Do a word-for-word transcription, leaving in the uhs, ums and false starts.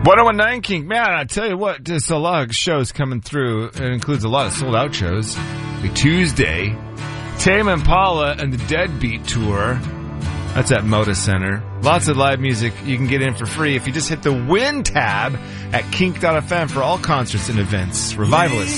one oh one point nine Kink. Man, I tell you what, there's a lot of shows coming through. It includes a lot of sold-out shows. Like Tuesday, Tame Impala and the Deadbeat Tour. That's at Moda Center. Lots of live music you can get in for free if you just hit the Win tab at kink dot f m for all concerts and events. Revivalist.